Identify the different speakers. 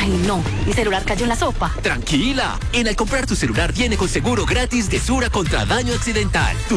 Speaker 1: Ay, no. Mi celular cayó en la sopa.
Speaker 2: Tranquila. Al comprar tu celular viene con seguro gratis de Sura contra daño accidental.